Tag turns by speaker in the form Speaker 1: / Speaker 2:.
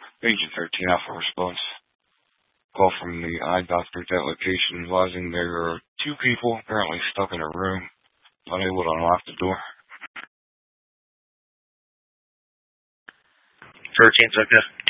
Speaker 1: Agent 13 Alpha response. Call from the eye doctor at that location advising there are two people apparently stuck in a room, unable to unlock the door.
Speaker 2: 13's okay.